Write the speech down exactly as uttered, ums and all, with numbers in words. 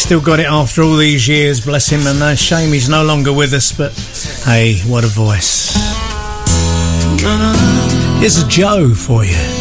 still got it after all these years, bless him, and a shame he's no longer with us, but hey, what a voice. Here's a Joe for you.